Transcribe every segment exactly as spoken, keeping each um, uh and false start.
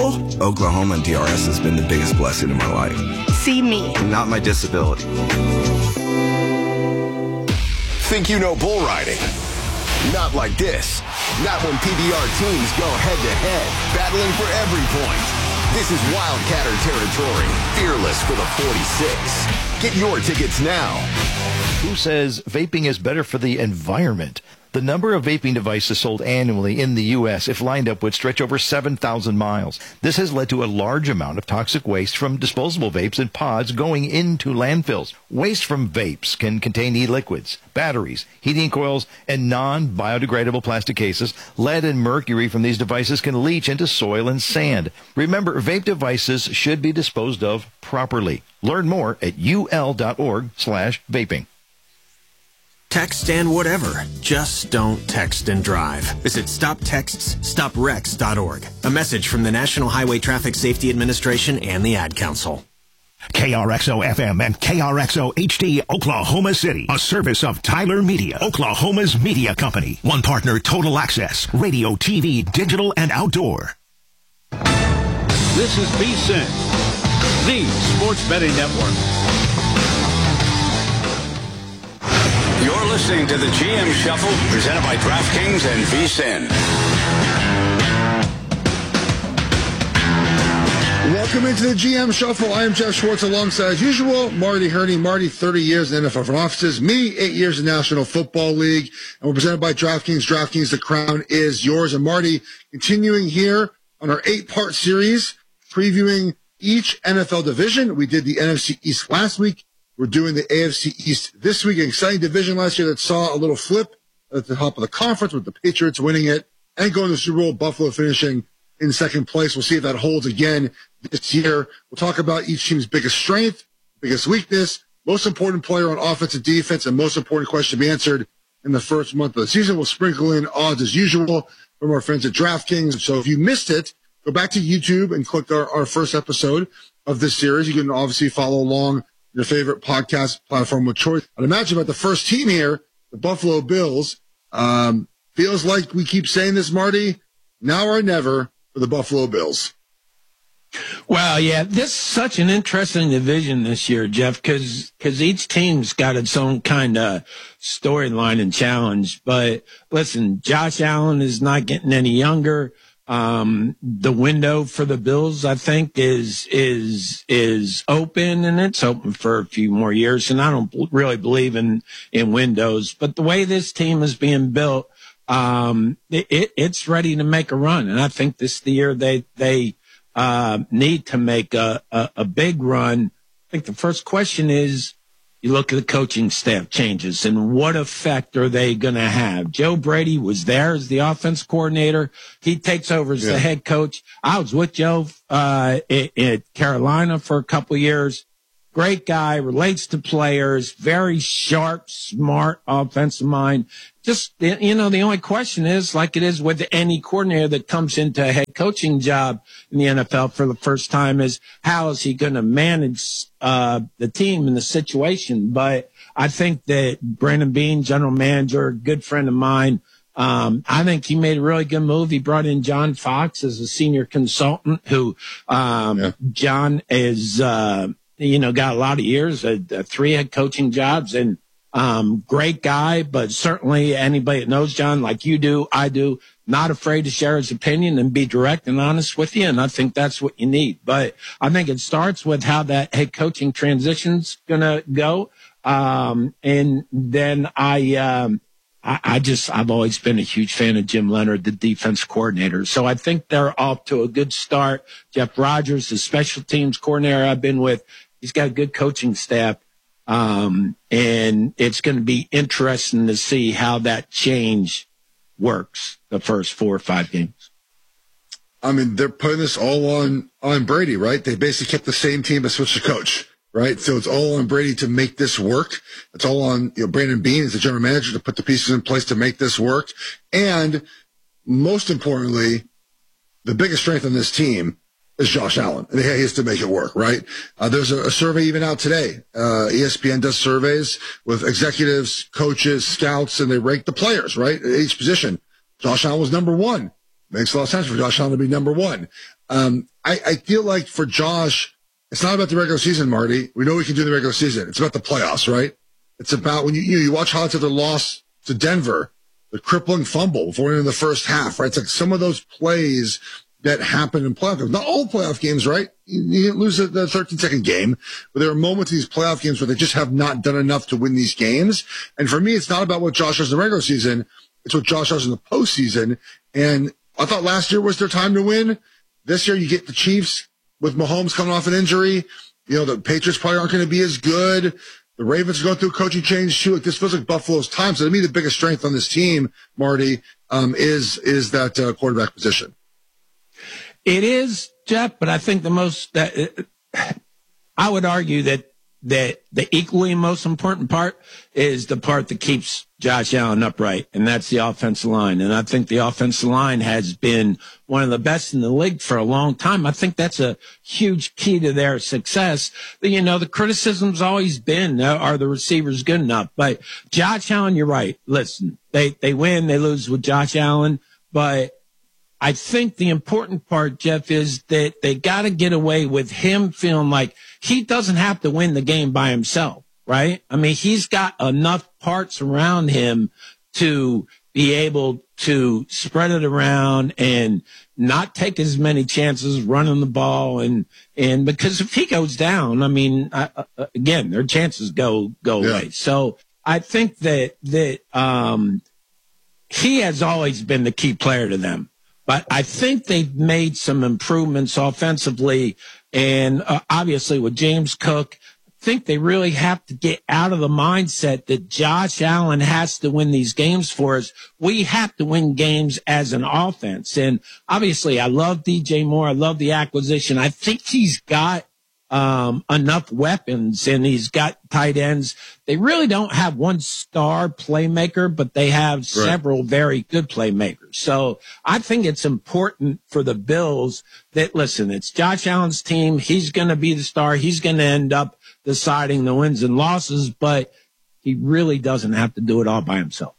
Cool. Oklahoma and D R S has been the biggest blessing in my life. See me. Not my disability. Think you know bull riding? Not like this. Not when P B R teams go head-to-head, battling for every point. This is Wildcatter territory. Fearless for the forty-six. Get your tickets now. Who says vaping is better for the environment? The number of vaping devices sold annually in the U S, if lined up, would stretch over seven thousand miles. This has led to a large amount of toxic waste from disposable vapes and pods going into landfills. Waste from vapes can contain e-liquids, batteries, heating coils, and non-biodegradable plastic cases. Lead and mercury from these devices can leach into soil and sand. Remember, vape devices should be disposed of properly. Learn more at ul.org slash vaping. Text and whatever. Just don't text and drive. Visit stop texts stop wrecks dot org. A message from the National Highway Traffic Safety Administration and the Ad Council. K R X O F M and K R X O H D Oklahoma City. A service of Tyler Media, Oklahoma's media company. One partner, Total Access. Radio, T V, digital, and outdoor. This is V S I N, the sports betting network. You're listening to the G M Shuffle, presented by DraftKings and V S I N. Welcome into the G M Shuffle. I am Jeff Schwartz alongside, as usual, Marty Herney. Marty, thirty years in N F L front offices. Me, eight years in National Football League. And we're presented by DraftKings. DraftKings, the crown is yours. And Marty, continuing here on our eight-part series, previewing each N F L division. We did the N F C East last week. We're doing the A F C East this week. An exciting division last year that saw a little flip at the top of the conference with the Patriots winning it and going to the Super Bowl, Buffalo finishing in second place. We'll see if that holds again this year. We'll talk about each team's biggest strength, biggest weakness, most important player on offense and defense, and most important question to be answered in the first month of the season. We'll sprinkle in odds as usual from our friends at DraftKings. So if you missed it, go back to YouTube and click our, our first episode of this series. You can obviously follow along your favorite podcast platform of choice. I'd imagine about the first team here, the Buffalo Bills. Um, feels like we keep saying this, Marty, now or never for the Buffalo Bills. Well, yeah, this is such an interesting division this year, Jeff, because because each team's got its own kind of storyline and challenge. But listen, Josh Allen is not getting any younger. Um, the window for the Bills, I think, is, is, is open, and it's open for a few more years. And I don't really believe in, in windows, but the way this team is being built, um, it, it, it's ready to make a run. And I think this is the year they, they, uh, need to make a, a, a big run. I think the first question is, you look at the coaching staff changes and what effect are they going to have? Joe Brady was there as the offense coordinator. He takes over as yeah. the head coach. I was with Joe uh at, at Carolina for a couple of years. Great guy, relates to players, very sharp, smart offensive mind. Just, you know, the only question is, like it is with any coordinator that comes into a head coaching job in the N F L for the first time, is how is he going to manage uh the team and the situation? But I think that Brandon Beane, general manager, good friend of mine, um, I think he made a really good move. He brought in John Fox as a senior consultant who, um, yeah. John is, uh, you know, got a lot of years, uh, three head coaching jobs, and um, great guy, but certainly anybody that knows John like you do, I do, not afraid to share his opinion and be direct and honest with you. And I think that's what you need. But I think it starts with how that head coaching transition's going to go. Um, and then I, um, I, I just, I've always been a huge fan of Jim Leonard, the defense coordinator. So I think they're off to a good start. Jeff Rogers, the special teams coordinator I've been with, he's got a good coaching staff. Um, and it's going to be interesting to see how that change works the first four or five games. I mean, they're putting this all on, on Brady, right? They basically kept the same team but switched the coach, right? So it's all on Brady to make this work. It's all on, you know, Brandon Beane as the general manager to put the pieces in place to make this work. And most importantly, the biggest strength on this team is Josh Allen. And he has to make it work, right? Uh, there's a, a survey even out today. Uh, E S P N does surveys with executives, coaches, scouts, and they rank the players, right? At each position. Josh Allen was number one. Makes a lot of sense for Josh Allen to be number one. Um, I, I feel like for Josh, it's not about the regular season, Marty. We know we can do the regular season. It's about the playoffs, right? It's about when you, you, you watch highlights of the loss to Denver, the crippling fumble before in the first half, right? It's like some of those plays that happen in playoff games. Not all playoff games, right? You, you didn't lose the, the thirteen second game, but there are moments in these playoff games where they just have not done enough to win these games. And for me, it's not about what Josh does in the regular season. It's what Josh does in the postseason. And I thought last year was their time to win. This year you get the Chiefs with Mahomes coming off an injury. You know, the Patriots probably aren't going to be as good. The Ravens are going through a coaching change too. Like this feels like Buffalo's time. So to me, the biggest strength on this team, Marty, um, is, is that uh, quarterback position. It is, Jeff, but I think the most, that uh, I would argue that, that the equally most important part is the part that keeps Josh Allen upright, and that's the offensive line. And I think the offensive line has been one of the best in the league for a long time. I think that's a huge key to their success. You know, the criticism's always been, uh, are the receivers good enough? But Josh Allen, you're right. Listen, they, they win, they lose with Josh Allen, but I think the important part, Jeff, is that they got to get away with him feeling like he doesn't have to win the game by himself, right? I mean, he's got enough parts around him to be able to spread it around and not take as many chances running the ball. And, and because if he goes down, I mean, I, uh, again, their chances go, go yeah. away. So I think that, that, um, he has always been the key player to them. But I think they've made some improvements offensively. And uh, obviously with James Cook, I think they really have to get out of the mindset that Josh Allen has to win these games for us. We have to win games as an offense. And obviously I love D J Moore. I love the acquisition. I think he's got um enough weapons, and he's got tight ends. They really don't have one star playmaker, but they have right. several very good playmakers. So I think it's important for the Bills that, listen, it's Josh Allen's team. He's going to be the star. He's going to end up deciding the wins and losses, but he really doesn't have to do it all by himself.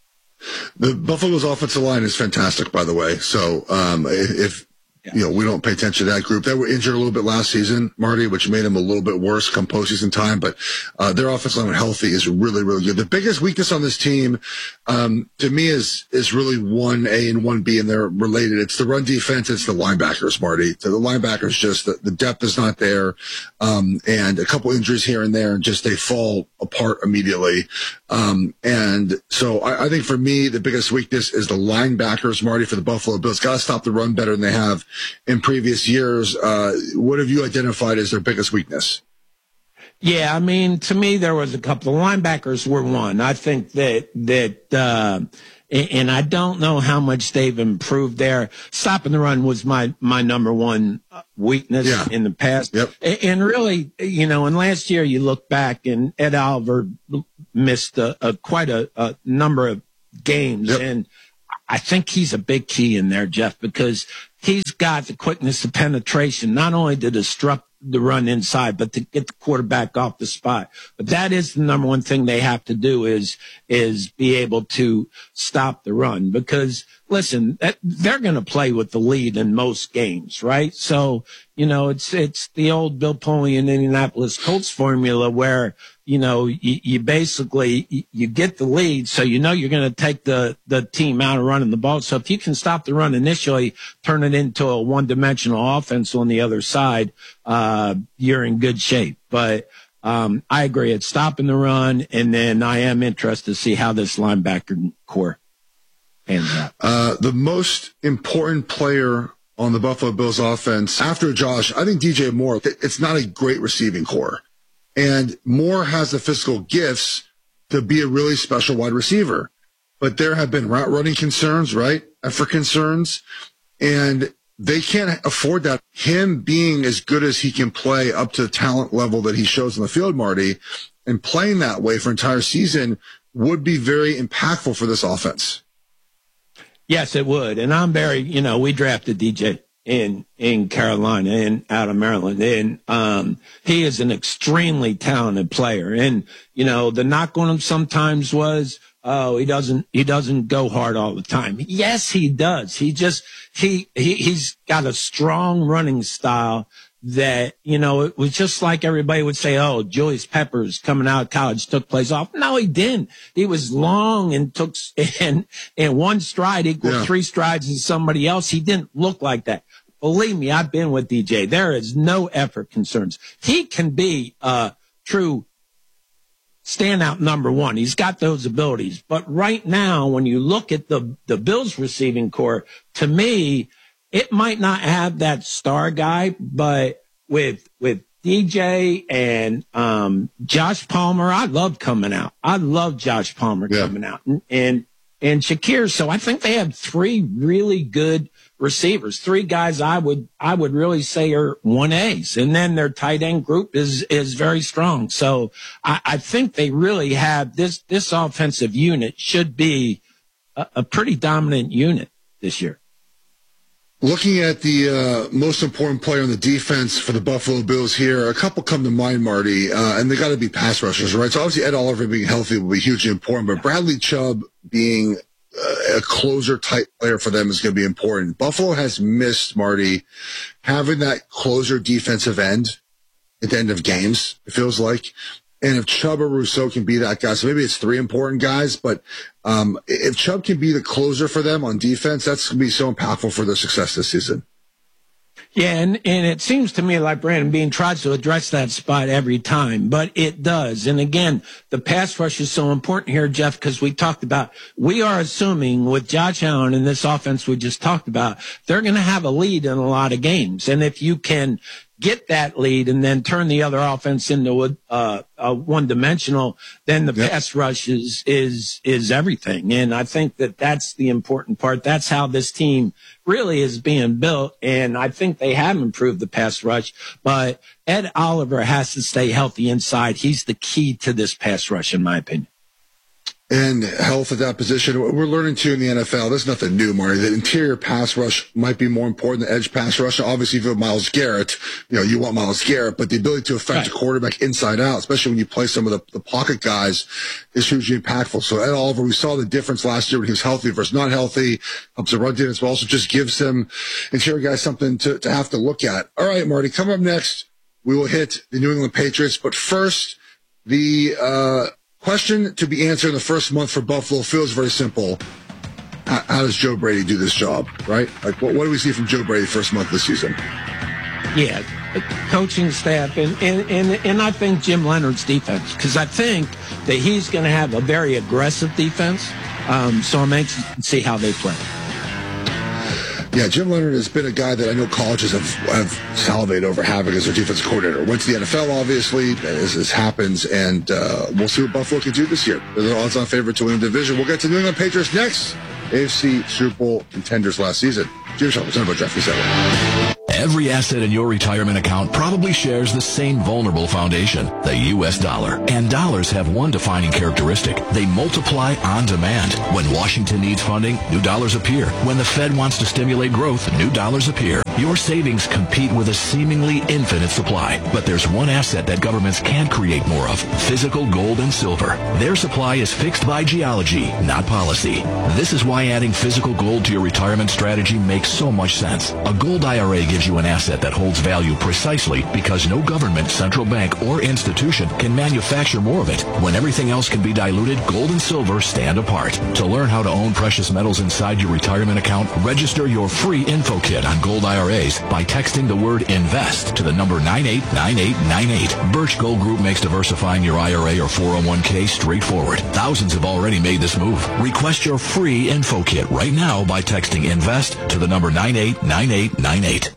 The Buffalo's offensive line is fantastic, by the way. So um if Yeah. You know, we don't pay attention to that group. They were injured a little bit last season, Marty, which made them a little bit worse come postseason time. But uh, their offensive line when healthy is really, really good. The biggest weakness on this team, um, to me, is is really one A and one B, and they're related. It's the run defense. It's the linebackers, Marty. So the linebackers, just the, the depth is not there, um, and a couple injuries here and there, and just they fall apart immediately. Um, and so I, I think for me, the biggest weakness is the linebackers, Marty, for the Buffalo Bills. Got to stop the run better than they have in previous years. Uh, what have you identified as their biggest weakness? Yeah, I mean, to me, there was a couple of linebackers were one. I think that, that, uh, and I don't know how much they've improved there. Stopping the run was my, my number one weakness yeah. in the past. Yep. And really, you know, and last year you look back and Ed Oliver missed a, a quite a, a number of games. Yep. And I think he's a big key in there, Jeff, because he's got the quickness of penetration, not only to disrupt the run inside, but to get the quarterback off the spot. But that is the number one thing they have to do is, is be able to stop the run, because listen, that, they're going to play with the lead in most games, right? So, you know, it's, it's the old Bill Polian Indianapolis Colts formula where, you know, you, you basically, you, you get the lead. So, you know, you're going to take the, the team out of running the ball. So if you can stop the run initially, turn it into a one dimensional offense on the other side, uh, you're in good shape. But, um, I agree. It's stopping the run. And then I am interested to see how this linebacker core pans out. Uh, the most important player on the Buffalo Bills offense after Josh, I think D J Moore, it's not a great receiving core. And Moore has the physical gifts to be a really special wide receiver. But there have been route running concerns, right? Effort concerns. And they can't afford that. Him being as good as he can play up to the talent level that he shows on the field, Marty, and playing that way for an entire season would be very impactful for this offense. Yes, it would. And I'm very, you know, we drafted D J in, in Carolina and out of Maryland. And, um, he is an extremely talented player. And, you know, the knock on him sometimes was, oh, he doesn't, he doesn't go hard all the time. Yes, he does. He just, he, he, he's got a strong running style that, you know, it was just like everybody would say, oh, Julius Peppers coming out of college took plays off. No, he didn't. He was long and took, and, and one stride equaled yeah. three strides in somebody else. He didn't look like that. Believe me, I've been with D J. There is no effort concerns. He can be a true standout number one. He's got those abilities. But right now, when you look at the, the Bills receiving core, to me, it might not have that star guy, but with, with D J and, um, Josh Palmer, I love coming out. I love Josh Palmer yeah. coming out and, and, and Shakir. So I think they have three really good receivers, three guys I would, I would really say are one A's. And then their tight end group is, is very strong. So I, I think they really have this, this offensive unit should be a, a pretty dominant unit this year. Looking at the uh, most important player on the defense for the Buffalo Bills here, a couple come to mind, Marty, uh, and they got to be pass rushers, right? So obviously Ed Oliver being healthy will be hugely important, but Bradley Chubb being uh, a closer type player for them is going to be important. Buffalo has missed, Marty, having that closer defensive end at the end of games, it feels like. And if Chubb or Rousseau can be that guy, so maybe it's three important guys, but um, if Chubb can be the closer for them on defense, that's going to be so impactful for their success this season. Yeah, and, and it seems to me like Brandon Beane tries to address that spot every time, but it does. And again, the pass rush is so important here, Jeff, because we talked about, we are assuming with Josh Allen and this offense we just talked about, they're going to have a lead in a lot of games. And if you can get that lead and then turn the other offense into a, uh, a one-dimensional, then the yep. pass rush is, is, is everything. And I think that that's the important part. That's how this team really is being built. And I think they have improved the pass rush, but Ed Oliver has to stay healthy inside. He's the key to this pass rush, in my opinion. And health at that position. We're learning too in the N F L. There's nothing new, Marty. The interior pass rush might be more important than edge pass rush. Obviously, if you have Myles Garrett, you know, you want Myles Garrett, but the ability to affect right. a quarterback inside out, especially when you play some of the, the pocket guys, is hugely impactful. So Ed Oliver, we saw the difference last year when he was healthy versus not healthy. Helps the run defense, but also just gives them interior guys something to, to have to look at. All right, Marty, coming up next, we will hit the New England Patriots. But first, the, uh, question to be answered in the first month for Buffalo feels very simple. How, how does Joe Brady do this job, right? Like, what, what do we see from Joe Brady first month this season? Yeah, coaching staff, and, and, and, and I think Jim Leonard's defense, because I think that he's going to have a very aggressive defense. Um, so I'm anxious to see how they play. Yeah, Jim Leonard has been a guy that I know colleges have, have salivated over having as their defensive coordinator. Went to the N F L, obviously, as this happens, and uh, we'll see what Buffalo can do this year. They're the odds-on favorite to win the division. We'll get to New England Patriots next. A F C Super Bowl contenders last season. G M Shuffle, presented by Draft Kings Network. Every asset in your retirement account probably shares the same vulnerable foundation, the U S dollar. And dollars have one defining characteristic. They multiply on demand. When Washington needs funding, new dollars appear. When the Fed wants to stimulate growth, new dollars appear. Your savings compete with a seemingly infinite supply. But there's one asset that governments can't create more of: physical gold and silver. Their supply is fixed by geology, not policy. This is why adding physical gold to your retirement strategy makes so much sense. A gold I R A gives you an asset that holds value precisely because no government, central bank, or institution can manufacture more of it. When everything else can be diluted, gold and silver stand apart. To learn how to own precious metals inside your retirement account, register your free info kit on gold I R As by texting the word INVEST to the number nine eight nine eight nine eight. Birch Gold Group makes diversifying your I R A or four oh one k straightforward. Thousands have already made this move. Request your free info kit right now by texting INVEST to the number nine eight nine eight nine eight.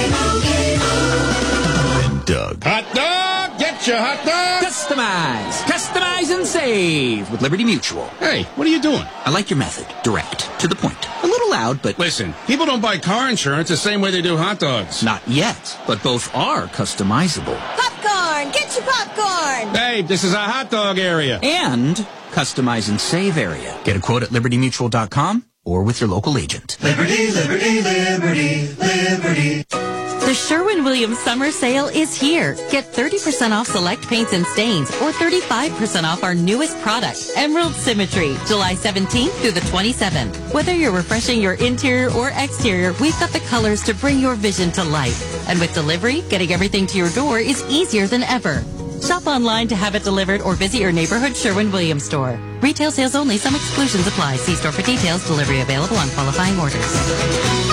And Doug. Hot dog! Get your hot dog! Customize! Customize and save with Liberty Mutual. Hey, what are you doing? I like your method. Direct. To the point. A little loud, but... Listen, people don't buy car insurance the same way they do hot dogs. Not yet, but both are customizable. Popcorn! Get your popcorn! Babe, this is a hot dog area. And customize and save area. Get a quote at liberty mutual dot com or with your local agent. Liberty, liberty, liberty, liberty. The Sherwin-Williams summer sale is here. Get thirty percent off select paints and stains or thirty-five percent off our newest product, Emerald Symmetry, July seventeenth through the twenty-seventh. Whether you're refreshing your interior or exterior, we've got the colors to bring your vision to life. And with delivery, getting everything to your door is easier than ever. Shop online to have it delivered or visit your neighborhood Sherwin-Williams store. Retail sales only. Some exclusions apply. See store for details. Delivery available on qualifying orders.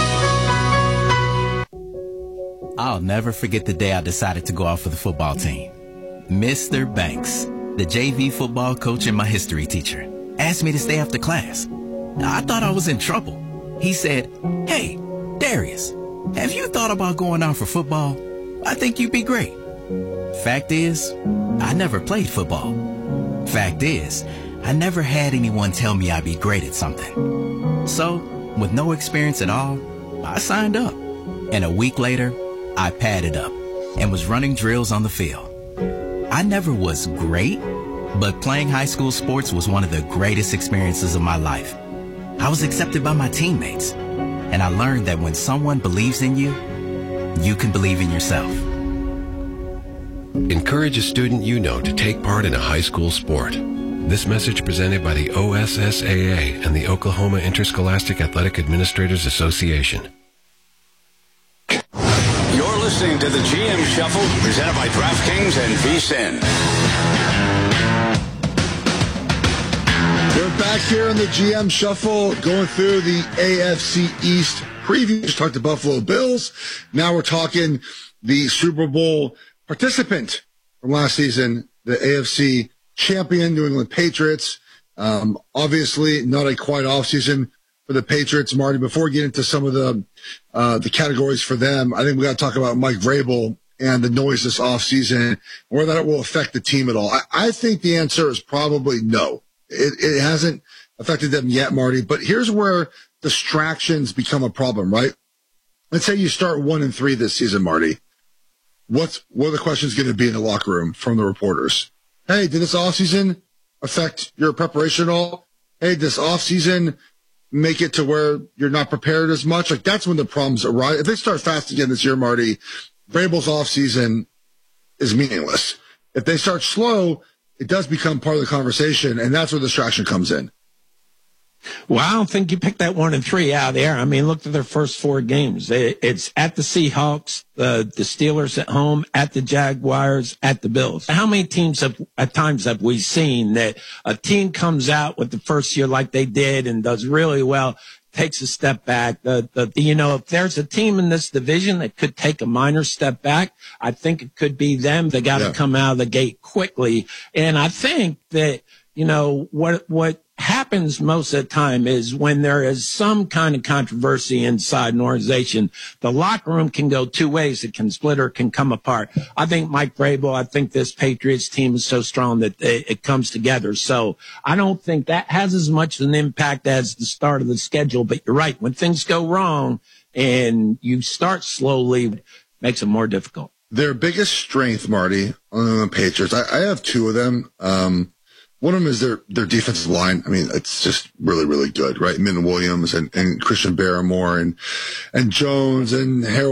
I'll never forget the day I decided to go out for the football team. Mister Banks, the J V football coach and my history teacher, asked me to stay after class. I thought I was in trouble. He said, "Hey, Darius, have you thought about going out for football? I think you'd be great." Fact is, I never played football. Fact is, I never had anyone tell me I'd be great at something. So, with no experience at all, I signed up. And a week later, I padded up and was running drills on the field. I never was great, but playing high school sports was one of the greatest experiences of my life. I was accepted by my teammates, and I learned that when someone believes in you, you can believe in yourself. Encourage a student you know to take part in a high school sport. This message presented by the O S S A A and the Oklahoma Interscholastic Athletic Administrators Association. You're listening to the G M Shuffle, presented by DraftKings and V S I N. We're back here on the G M Shuffle, going through the A F C East preview. Just talked to Buffalo Bills. Now we're talking the Super Bowl participant from last season, the A F C champion, New England Patriots. Um, obviously, not a quiet offseason for the Patriots, Marty. Before we get into some of the uh, the categories for them, I think we got to talk about Mike Vrabel and the noise this offseason, whether that will affect the team at all. I, I think the answer is probably no. It, it hasn't affected them yet, Marty. But here's where distractions become a problem, right? Let's say you start one and three this season, Marty. What's what are the questions going to be in the locker room from the reporters? Hey, did this offseason affect your preparation at all? Hey, this offseason make it to where you're not prepared as much? Like, that's when the problems arise. If they start fast again this year, Marty, Vrabel's offseason is meaningless. If they start slow, it does become part of the conversation, and that's where distraction comes in. Well, I don't think you picked that one and three out there. I mean, look at their first four games. It's at the Seahawks, the, the Steelers at home, at the Jaguars, at the Bills. How many teams have, at times have we seen that a team comes out with the first year like they did and does really well, takes a step back? The, the, you know, if there's a team in this division that could take a minor step back, I think it could be them. They got to yeah. come out of the gate quickly. And I think that, you know, what, what, happens most of the time is when there is some kind of controversy inside an organization, the locker room can go two ways. It can split or it can come apart. I think Mike Vrabel, I think this Patriots team is so strong that it, it comes together. So I don't think that has as much an impact as the start of the schedule. But you're right. When things go wrong and you start slowly, it makes it more difficult. Their biggest strength, Marty, on the Patriots, I, I have two of them. Um, One of them is their, their defensive line. I mean, it's just really, really good, right? Min Williams and, and Christian Barrymore and, and Jones and Harold